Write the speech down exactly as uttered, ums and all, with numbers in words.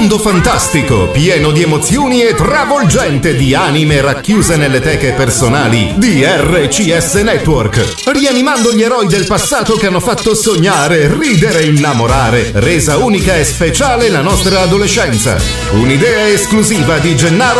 mondo fantastico, pieno di emozioni e travolgente di anime racchiuse nelle teche personali di R C S Network, rianimando gli eroi del passato che hanno fatto sognare, ridere e innamorare, resa unica e speciale la nostra adolescenza. Un'idea esclusiva di Gennaro